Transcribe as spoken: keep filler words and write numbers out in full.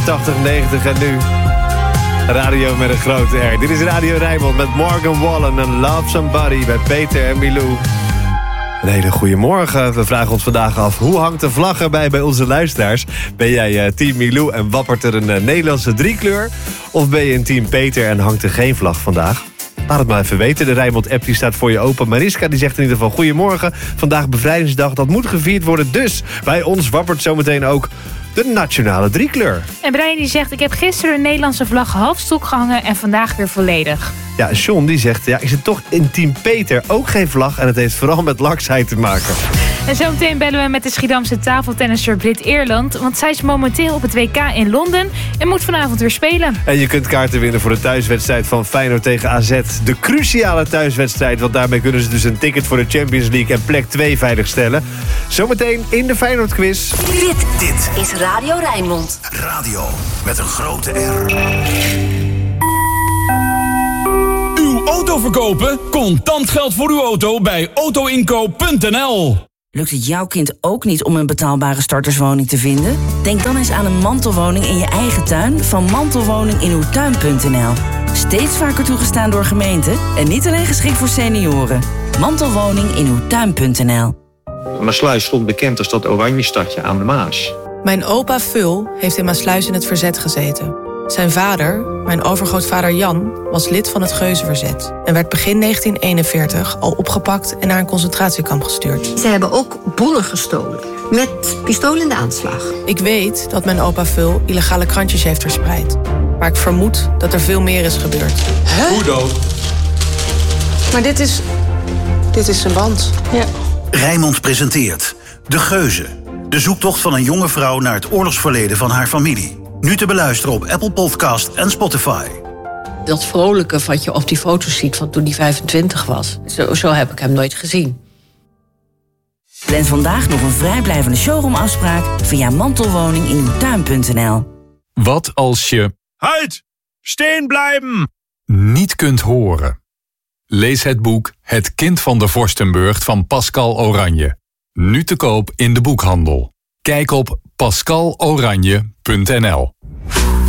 tachtig, negentig en nu radio met een grote R. Dit is Radio Rijnmond met Morgan Wallen en Love Somebody bij Peter en Milou. Een hele goede morgen. We vragen ons vandaag af, hoe hangt de vlag erbij bij onze luisteraars? Ben jij uh, team Milou en wappert er een uh, Nederlandse driekleur? Of ben je een team Peter en hangt er geen vlag vandaag? Laat het maar even weten. De Rijnmond-app die staat voor je open. Mariska die zegt in ieder geval goedemorgen. Vandaag bevrijdingsdag, dat moet gevierd worden. Dus bij ons wappert zometeen ook de nationale driekleur. En Brian die zegt, ik heb gisteren een Nederlandse vlag half stok gehangen en vandaag weer volledig. Ja, John die zegt, ja, ik zit toch in team Peter. Ook geen vlag en het heeft vooral met laksheid te maken. En zometeen bellen we met de Schiedamse tafeltennisser Brit Eerland. Want zij is momenteel op het W K in Londen en moet vanavond weer spelen. En je kunt kaarten winnen voor de thuiswedstrijd van Feyenoord tegen A Z. De cruciale thuiswedstrijd, want daarmee kunnen ze dus een ticket voor de Champions League en plek twee veiligstellen. Zometeen in de Feyenoord quiz. Dit, dit is Radio Rijnmond. Radio met een grote R. Uw auto verkopen? Contant geld voor uw auto bij autoinkoop punt n l. Lukt het jouw kind ook niet om een betaalbare starterswoning te vinden? Denk dan eens aan een mantelwoning in je eigen tuin van mantelwoning in uw tuin punt n l. Steeds vaker toegestaan door gemeenten en niet alleen geschikt voor senioren. Mantelwoning in uw tuin punt n l. Maassluis stond bekend als dat oranje stadje aan de Maas. Mijn opa Vul heeft in Maassluis in het verzet gezeten. Zijn vader, mijn overgrootvader Jan, was lid van het Geuzenverzet en werd begin negentien eenenveertig al opgepakt en naar een concentratiekamp gestuurd. Ze hebben ook bonnen gestolen, met pistool in de aanslag. Ik weet dat mijn opa Vul illegale krantjes heeft verspreid. Maar ik vermoed dat er veel meer is gebeurd. Huh? Hoe dood? Maar dit is... dit is zijn band. Ja. Rijnmond presenteert De Geuzen. De zoektocht van een jonge vrouw naar het oorlogsverleden van haar familie. Nu te beluisteren op Apple Podcast en Spotify. Dat vrolijke wat je op die foto's ziet van toen hij vijfentwintig was. Zo, zo heb ik hem nooit gezien. Plan vandaag nog een vrijblijvende showroomafspraak via mantelwoning in uw tuin punt n l. Wat als je... Halt! Steen blijven! ...niet kunt horen? Lees het boek Het kind van de Vorstenburg van Pascal Oranje. Nu te koop in de boekhandel. Kijk op pascal oranje punt n l.